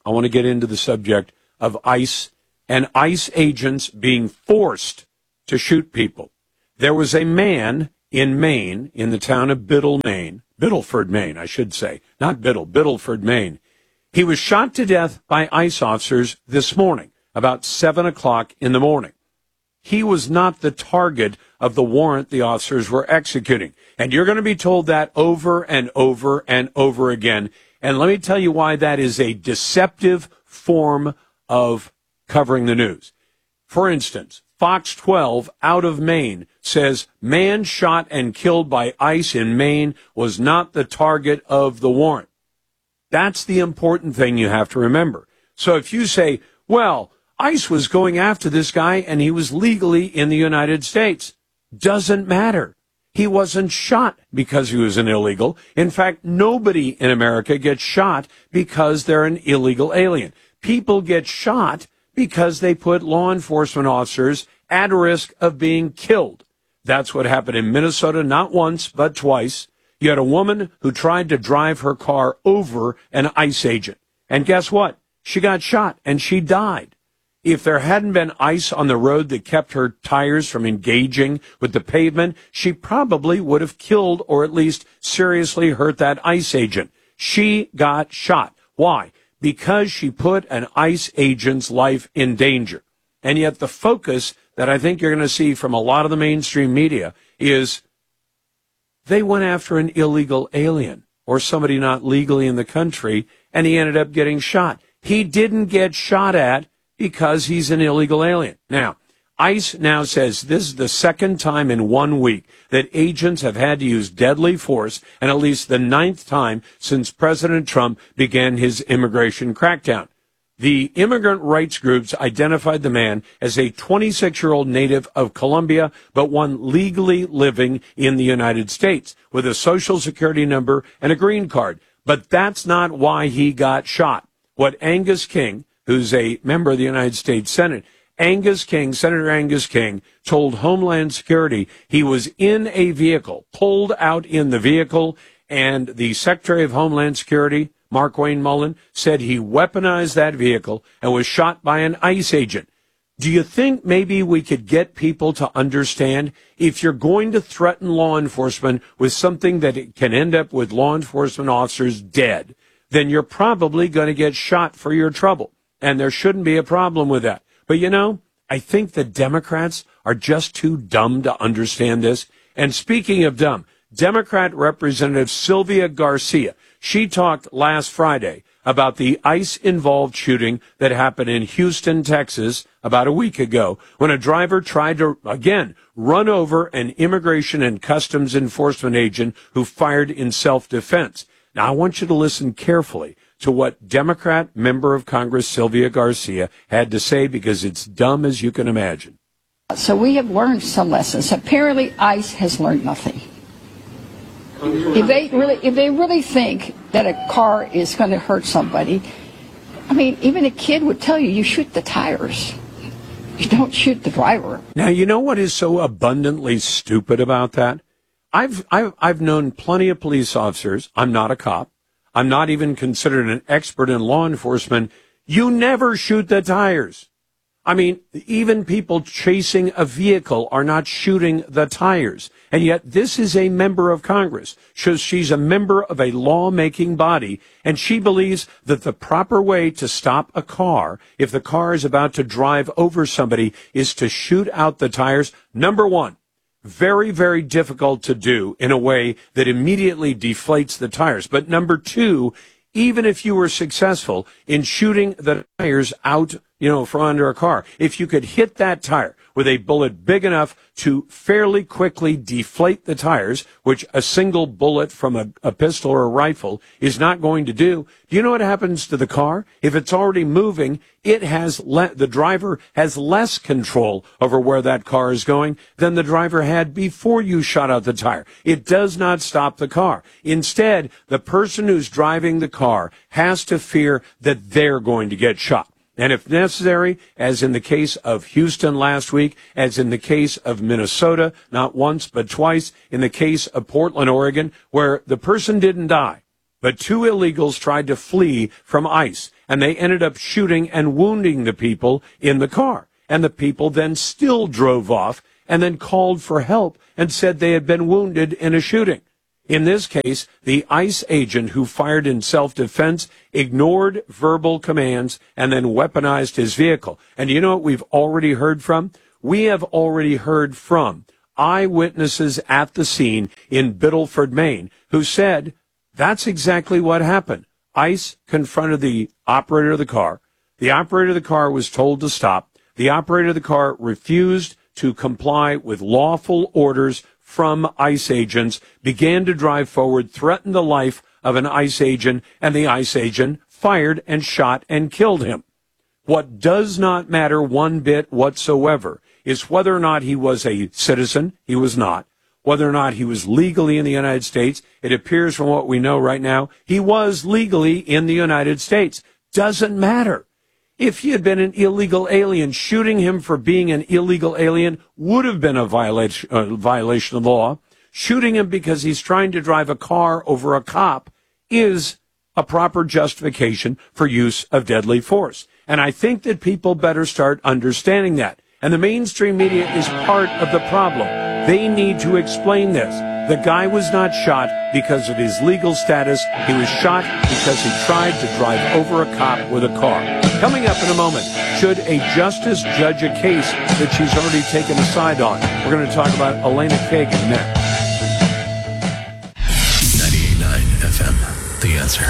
I want to get into the subject of ICE and ICE agents being forced to shoot people. There was a man in Maine, in the town of Biddle, Maine, Biddleford, Maine, I should say, not Biddle, Biddleford, Maine. He was shot to death by ICE officers this morning, about seven o'clock in the morning. He was not the target of the warrant the officers were executing. And you're going to be told that over and over and over again. And let me tell you why that is a deceptive form of covering the news. For instance, Fox twelve out of Maine says man shot and killed by ICE in Maine was not the target of the warrant. That's the important thing you have to remember. So if you say, well, ICE was going after this guy and he was legally in the United States, doesn't matter. He wasn't shot because he was an illegal. In fact, nobody in America gets shot because they're an illegal alien. People get shot because they put law enforcement officers at risk of being killed. That's what happened in Minnesota, not once, but twice. You had a woman who tried to drive her car over an ICE agent. And guess what? She got shot and she died. If there hadn't been ice on the road that kept her tires from engaging with the pavement, she probably would have killed or at least seriously hurt that ICE agent. She got shot. Why? Because she put an ICE agent's life in danger. And yet the focus that I think you're going to see from a lot of the mainstream media is they went after an illegal alien or somebody not legally in the country, and he ended up getting shot. He didn't get shot at because he's an illegal alien. Now, ICE now says this is the second time in one week that agents have had to use deadly force, and at least the ninth time since President Trump began his immigration crackdown. The immigrant rights groups identified the man as a twenty-six-year-old native of Colombia, but one legally living in the United States with a social security number and a green card. But that's not why he got shot. What Angus King, who's a member of the United States Senate, Angus King, Senator Angus King, told Homeland Security he was in a vehicle, pulled out in the vehicle, and the Secretary of Homeland Security, Mark Wayne Mullen, said he weaponized that vehicle and was shot by an ICE agent. Do you think maybe we could get people to understand if you're going to threaten law enforcement with something that it can end up with law enforcement officers dead, then you're probably going to get shot for your trouble. And there shouldn't be a problem with that. But, you know, I think the Democrats are just too dumb to understand this. And speaking of dumb, Democrat Representative Sylvia Garcia, she talked last Friday about the ICE-involved shooting that happened in Houston, Texas, about a week ago, when a driver tried to, again, run over an immigration and customs enforcement agent who fired in self-defense. Now, I want you to listen carefully to what Democrat member of Congress Sylvia Garcia had to say, because it's dumb as you can imagine. So we have learned some lessons. Apparently, ICE has learned nothing. If they really, if they really think that a car is going to hurt somebody, I mean, even a kid would tell you, you shoot the tires. You don't shoot the driver. Now, you know what is so abundantly stupid about that? I've, I've, I've known plenty of police officers. I'm not a cop. I'm not even considered an expert in law enforcement. You never shoot the tires. I mean, even people chasing a vehicle are not shooting the tires. And yet this is a member of Congress. So she's a member of a lawmaking body, and she believes that the proper way to stop a car, if the car is about to drive over somebody, is to shoot out the tires. Number one, very, very difficult to do in a way that immediately deflates the tires. But number two, even if you were successful in shooting the tires out, you know, from under a car, if you could hit that tire with a bullet big enough to fairly quickly deflate the tires, which a single bullet from a, a pistol or a rifle is not going to do, do you know what happens to the car? If it's already moving, it has le- the driver has less control over where that car is going than the driver had before you shot out the tire. It does not stop the car. Instead, the person who's driving the car has to fear that they're going to get shot. And if necessary, as in the case of Houston last week, as in the case of Minnesota, not once but twice, in the case of Portland, Oregon, where the person didn't die, but two illegals tried to flee from ICE. and they ended up shooting and wounding the people in the car. And the people then still drove off and then called for help and said they had been wounded in a shooting. In this case, the ICE agent who fired in self-defense ignored verbal commands and then weaponized his vehicle. And you know what we've already heard from? We have already heard from eyewitnesses at the scene in Biddleford, Maine, who said that's exactly what happened. ICE confronted the operator of the car. The operator of the car was told to stop. The operator of the car refused to comply with lawful orders from ICE agents, began to drive forward, threatened the life of an ICE agent, and the ICE agent fired and shot and killed him. What does not matter one bit whatsoever is whether or not he was a citizen. He was not. Whether or not he was legally in the United States. It appears from what we know right now, he was legally in the United States. Doesn't matter. If he had been an illegal alien, shooting him for being an illegal alien would have been a violation, uh, violation of the law. Shooting him because he's trying to drive a car over a cop is a proper justification for use of deadly force. And I think that people better start understanding that. And the mainstream media is part of the problem. They need to explain this. The guy was not shot because of his legal status. He was shot because he tried to drive over a cop with a car. Coming up in a moment, should a justice judge a case that she's already taken a side on? We're going to talk about Elena Kagan next. ninety-eight point nine F M, The Answer.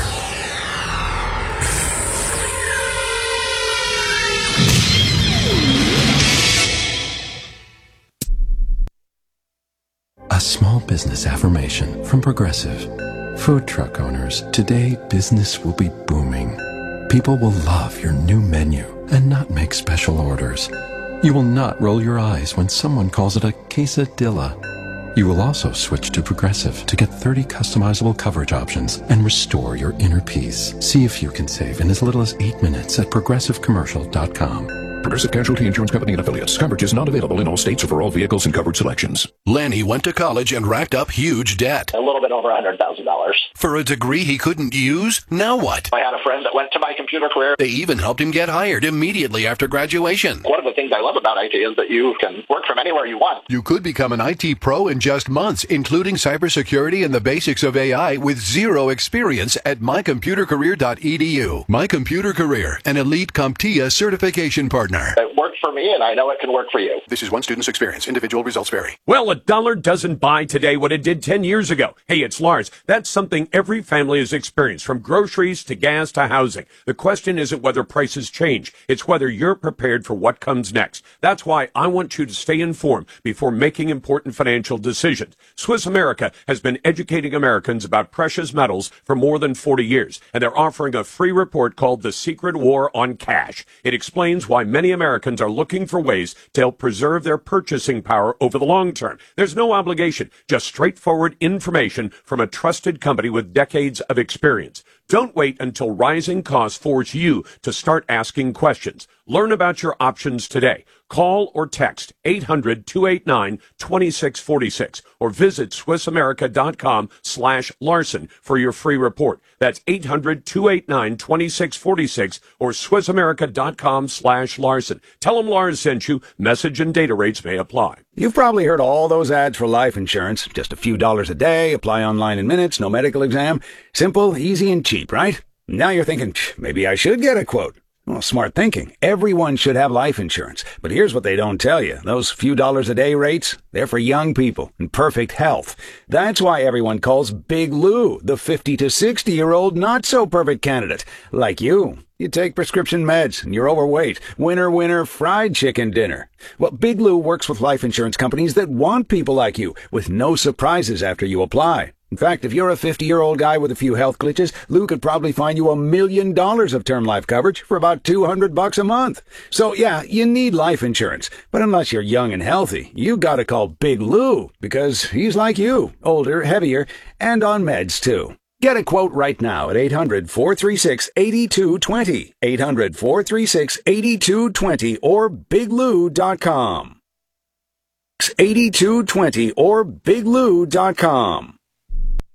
A small business affirmation from Progressive. Food truck owners, today business will be booming. People will love your new menu and not make special orders. You will not roll your eyes when someone calls it a quesadilla. You will also switch to Progressive to get thirty customizable coverage options and restore your inner peace. See if you can save in as little as eight minutes at progressive commercial dot com. Progressive Casualty Insurance Company and Affiliates. Coverage is not available in all states or for all vehicles and coverage selections. Lanny went to college and racked up huge debt. A little bit over one hundred thousand dollars. For a degree he couldn't use? Now what? I had a friend that went to my computer career. They even helped him get hired immediately after graduation. One of the things I love about I T is that you can work from anywhere you want. You could become an I T pro in just months, including cybersecurity and the basics of A I with zero experience at my computer career dot e d u. My Computer Career, an elite CompTIA certification partner. It worked for me, and I know it can work for you. This is one student's experience. Individual results vary. Well, a dollar doesn't buy today what it did ten years ago. Hey, it's Lars. That's something every family has experienced, from groceries to gas to housing. The question isn't whether prices change. It's whether you're prepared for what comes next. That's why I want you to stay informed before making important financial decisions. Swiss America has been educating Americans about precious metals for more than forty years, and they're offering a free report called The Secret War on Cash. It explains why many Americans are looking for ways to help preserve their purchasing power over the long term. There's no obligation, just straightforward information from a trusted company with decades of experience. Don't wait until rising costs force you to start asking questions. Learn about your options today. Call or text eight hundred, two eight nine, two six four six or visit swiss america dot com slash Larson for your free report. That's eight hundred, two eight nine, two six four six or swiss america dot com slash Larson. Tell them Lars sent you. Message and data rates may apply. You've probably heard all those ads for life insurance. Just a few dollars a day, apply online in minutes, no medical exam. Simple, easy, and cheap, right? Now you're thinking, maybe I should get a quote. Well, smart thinking. Everyone should have life insurance. But here's what they don't tell you. Those few dollars a day rates, they're for young people in perfect health. That's why everyone calls Big Lou the fifty to sixty-year-old not-so-perfect candidate. Like you. You take prescription meds and you're overweight. Winner, winner, fried chicken dinner. Well, Big Lou works with life insurance companies that want people like you, with no surprises after you apply. In fact, if you're a fifty-year-old guy with a few health glitches, Lou could probably find you a million dollars of term life coverage for about two hundred bucks a month. So yeah, you need life insurance. But unless you're young and healthy, you gotta call Big Lou, because he's like you, older, heavier, and on meds too. Get a quote right now at eight hundred, four three six, eight two two zero, eight hundred, four three six, eight two two zero or big lou dot com. eight two two zero or big lou dot com.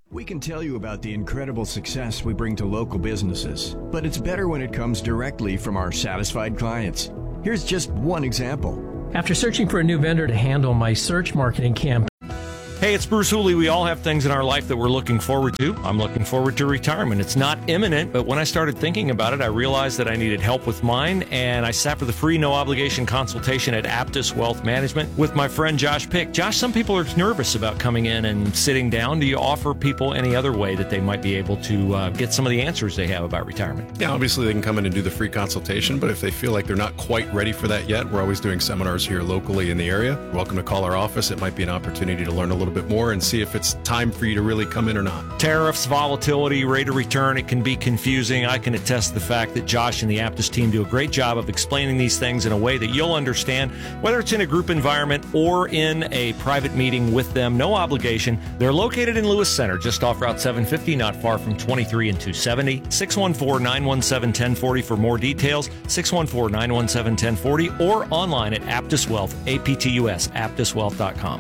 We can tell you about the incredible success we bring to local businesses, but it's better when it comes directly from our satisfied clients. Here's just one example. After searching for a new vendor to handle my search marketing campaign. Hey, it's Bruce Hooley. We all have things in our life that we're looking forward to. I'm looking forward to retirement. It's not imminent, but when I started thinking about it, I realized that I needed help with mine, and I sat for the free, no-obligation consultation at Aptus Wealth Management with my friend Josh Pick. Josh, some people are nervous about coming in and sitting down. Do you offer people any other way that they might be able to uh, get some of the answers they have about retirement? Yeah, obviously they can come in and do the free consultation, but if they feel like they're not quite ready for that yet, we're always doing seminars here locally in the area. You're welcome to call our office. It might be an opportunity to learn a little bit more and see if it's time for you to really come in or not. Tariffs, volatility, rate of return, it can be confusing. I can attest to the fact that Josh and the Aptus team do a great job of explaining these things in a way that you'll understand, whether it's in a group environment or in a private meeting with them. No obligation. They're located in Lewis Center, just off Route seven fifty, not far from twenty-three and two seventy. six one four, nine one seven, one zero four zero for more details. six one four, nine one seven, one zero four zero or online at Aptus Wealth, A P T U S, aptus wealth dot com.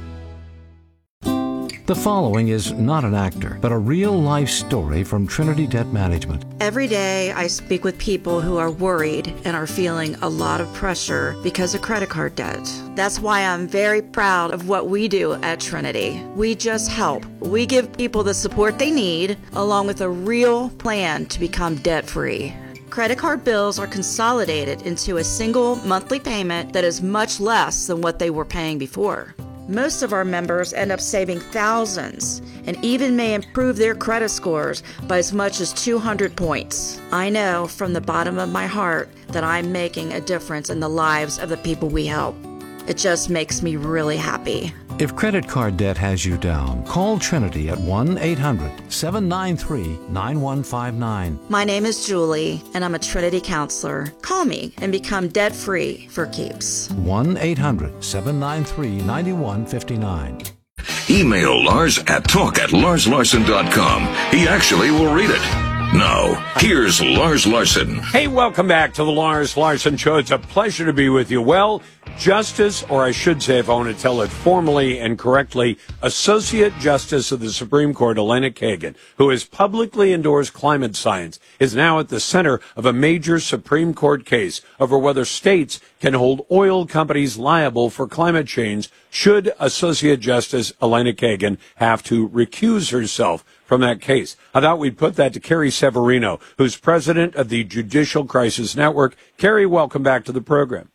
The following is not an actor, but a real-life story from Trinity Debt Management. Every day I speak with people who are worried and are feeling a lot of pressure because of credit card debt. That's why I'm very proud of what we do at Trinity. We just help. We give people the support they need, along with a real plan to become debt-free. Credit card bills are consolidated into a single monthly payment that is much less than what they were paying before. Most of our members end up saving thousands and even may improve their credit scores by as much as two hundred points. I know from the bottom of my heart that I'm making a difference in the lives of the people we help. It just makes me really happy. If credit card debt has you down, call Trinity at one eight hundred, seven nine three, nine one five nine. My name is Julie, and I'm a Trinity counselor. Call me and become debt-free for keeps. one eight hundred, seven nine three, nine one five nine. Email Lars at talk at lars larson dot com. He actually will read it. Now, here's Lars Larson. Hey, welcome back to the Lars Larson Show. It's a pleasure to be with you. Well, Justice, or I should say, if I want to tell it formally and correctly, Associate Justice of the Supreme Court, Elena Kagan, who has publicly endorsed climate science, is now at the center of a major Supreme Court case over whether states can hold oil companies liable for climate change should Associate Justice Elena Kagan have to recuse herself from that case. I thought we'd put that to Carrie Severino, who's president of the Judicial Crisis Network. Carrie, welcome back to the program.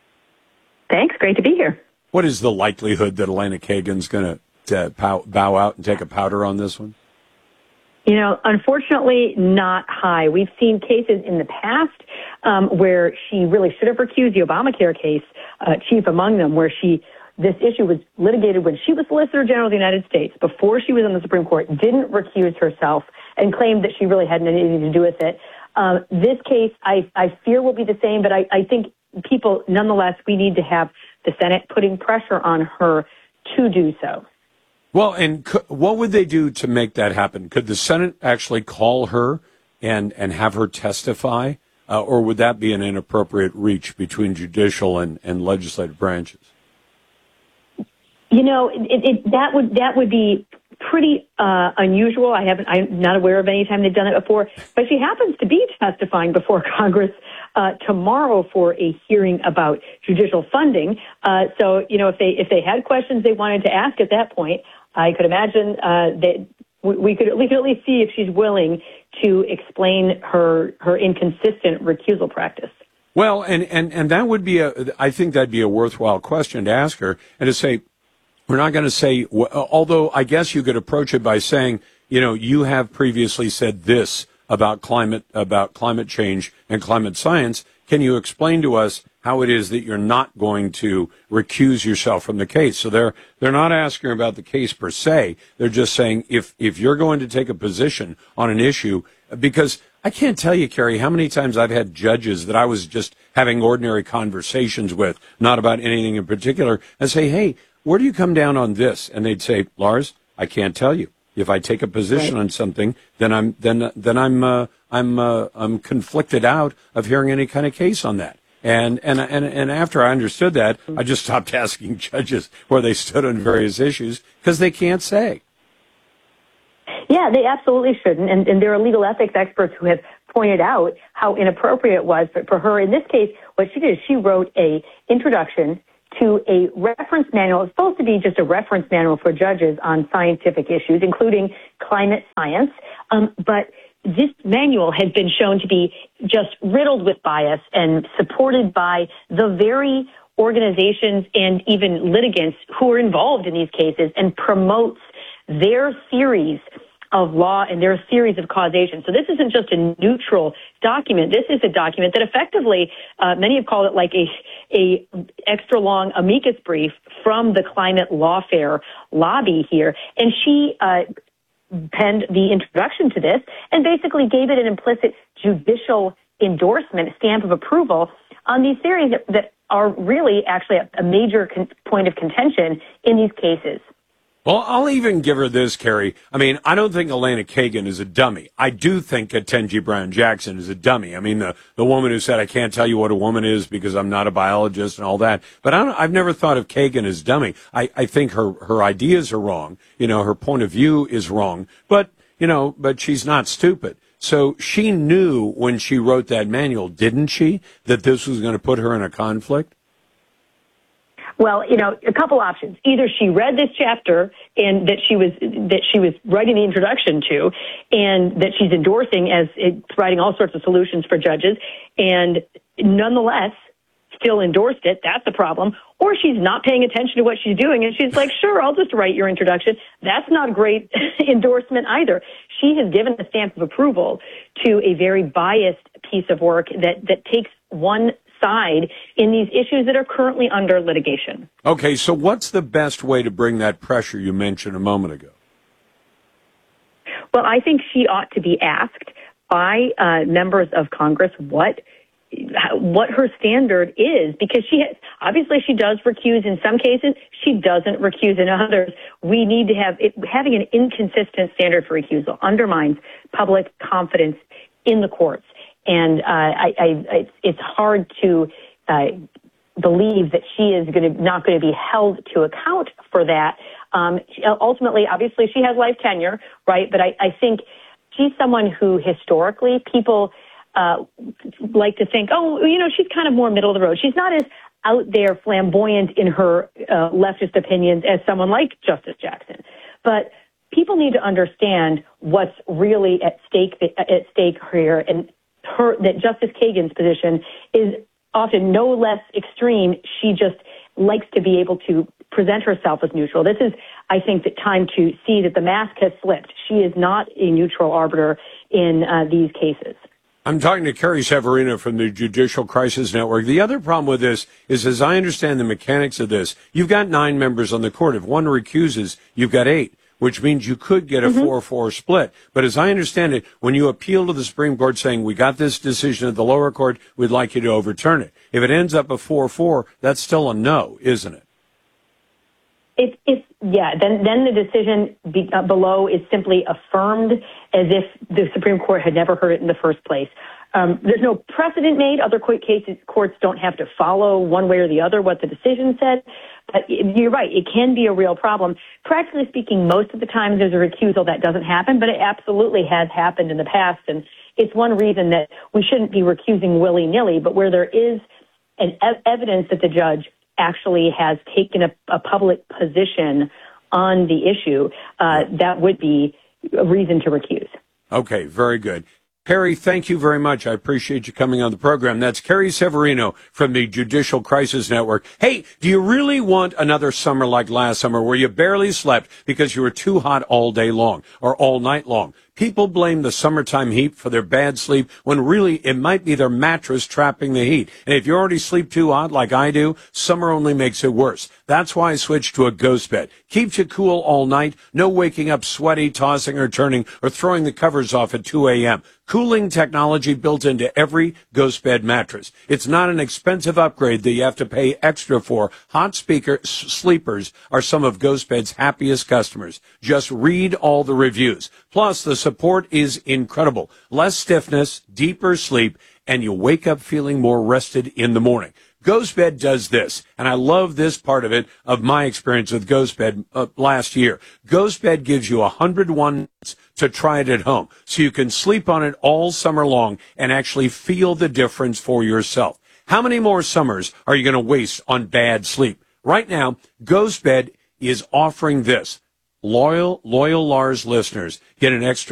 Thanks. Great to be here. What is the likelihood that Elena Kagan's going to bow, bow out and take a powder on this one? You know, unfortunately, not high. We've seen cases in the past um, where she really should have recused, the Obamacare case, uh, chief among them, where she this issue was litigated when she was Solicitor General of the United States, before she was on the Supreme Court, didn't recuse herself, and claimed that she really hadn't anything to do with it. Um, this case, I, I fear, will be the same, but I, I think people, nonetheless, we need to have the Senate putting pressure on her to do so. Well, and co- what would they do to make that happen? Could the Senate actually call her and, and have her testify, uh, or would that be an inappropriate reach between judicial and, and legislative branches? You know, it, it, that would that would be pretty uh, unusual. I haven't. I'm not aware of any time they've done it before. But she happens to be testifying before Congress uh, tomorrow for a hearing about judicial funding. Uh, so, you know, if they if they had questions they wanted to ask at that point, I could imagine uh, that we, we could we could at least see if she's willing to explain her her inconsistent recusal practice. Well, and, and, and that would be a. I think that'd be a worthwhile question to ask her, and to say, we're not going to say, although I guess you could approach it by saying, you know, you have previously said this about climate, about climate change and climate science. Can you explain to us how it is that you're not going to recuse yourself from the case? So they're, they're not asking about the case per se. They're just saying if, if you're going to take a position on an issue, because I can't tell you, Carrie, how many times I've had judges that I was just having ordinary conversations with, not about anything in particular, and say, hey, where do you come down on this? And they'd say, Lars, I can't tell you. If I take a position right on something, then I'm then then I'm uh, I'm uh, I'm conflicted out of hearing any kind of case on that. And and and and after I understood that, I just stopped asking judges where they stood on various issues because they can't say. Yeah, they absolutely shouldn't. And, and there are legal ethics experts who have pointed out how inappropriate it was for, for her. In this case, what she did is she wrote a introduction to a reference manual. It's supposed to be just a reference manual for judges on scientific issues, including climate science. Um, but this manual has been shown to be just riddled with bias and supported by the very organizations and even litigants who are involved in these cases, and promotes their theories of law and their theories of causation. So this isn't just a neutral document. This is a document that effectively, uh, many have called it like a, a extra long amicus brief from the climate lawfare lobby here. And she, uh, penned the introduction to this and basically gave it an implicit judicial endorsement, stamp of approval on these theories that, that are really actually a, a major con- point of contention in these cases. Well, I'll even give her this, Carrie. I mean, I don't think Elena Kagan is a dummy. I do think Ketanji Brown Jackson is a dummy. I mean, the, the woman who said, I can't tell you what a woman is because I'm not a biologist and all that. But I don't, I've never thought of Kagan as dummy. I, I think her, her ideas are wrong. You know, her point of view is wrong. But, you know, but she's not stupid. So she knew when she wrote that manual, didn't she, that this was going to put her in a conflict? Well, you know, a couple options. Either she read this chapter and that she was that she was writing the introduction to, and that she's endorsing as it, providing all sorts of solutions for judges, and nonetheless still endorsed it. That's the problem. Or she's not paying attention to what she's doing, and she's like, "Sure, I'll just write your introduction." That's not a great endorsement either. She has given a stamp of approval to a very biased piece of work that that takes one side in these issues that are currently under litigation. Okay, so what's the best way to bring that pressure you mentioned a moment ago? Well, I think she ought to be asked by uh, members of Congress what what her standard is, because she has, obviously she does recuse in some cases, she doesn't recuse in others. We need to have it, having an inconsistent standard for recusal undermines public confidence in the courts. And uh, I, I, it's hard to uh, believe that she is going to not going to be held to account for that. Um, ultimately, obviously, she has life tenure, right? But I, I think she's someone who historically people uh, like to think, oh, you know, she's kind of more middle of the road. She's not as out there flamboyant in her uh, leftist opinions as someone like Justice Jackson. But people need to understand what's really at stake at stake here, and her that Justice Kagan's position is often no less extreme. She just likes to be able to present herself as neutral. This is, I think, the time to see that the mask has slipped. She is not a neutral arbiter in uh, these cases. I'm talking to Carrie Severino from the Judicial Crisis Network. The other problem with this is, as I understand the mechanics of this, you've got nine members on the court. If one recuses, you've got eight, which means you could get a four four split. But as I understand it, when you appeal to the Supreme Court saying, we got this decision at the lower court, we'd like you to overturn it. If it ends up a four four, that's still a no, isn't it? It's, it's, yeah, then, then the decision be, uh, below is simply affirmed as if the Supreme Court had never heard it in the first place. Um, there's no precedent made. Other court cases, courts don't have to follow one way or the other what the decision said. But you're right, it can be a real problem. Practically speaking, most of the time there's a recusal that doesn't happen, but it absolutely has happened in the past. And it's one reason that we shouldn't be recusing willy-nilly, but where there is an ev- evidence that the judge actually has taken a, a public position on the issue, uh, that would be a reason to recuse. Okay, very good. Carrie, thank you very much. I appreciate you coming on the program. That's Carrie Severino from the Judicial Crisis Network. Hey, do you really want another summer like last summer where you barely slept because you were too hot all day long or all night long? People blame the summertime heat for their bad sleep when really it might be their mattress trapping the heat. And if you already sleep too hot like I do, summer only makes it worse. That's why I switched to a ghost bed. Keeps you cool all night. No waking up sweaty, tossing or turning, or throwing the covers off at two a.m. Cooling technology built into every ghost bed mattress. It's not an expensive upgrade that you have to pay extra for. Hot speaker s- sleepers are some of Ghost Bed's happiest customers. Just read all the reviews. Plus, the support is incredible. Less stiffness, deeper sleep, and you wake up feeling more rested in the morning. GhostBed does this, and I love this part of it, of my experience with GhostBed uh, last year. GhostBed gives you one hundred one nights to try it at home, so you can sleep on it all summer long and actually feel the difference for yourself. How many more summers are you going to waste on bad sleep? Right now, GhostBed is offering this. Loyal, loyal Lars listeners get an extra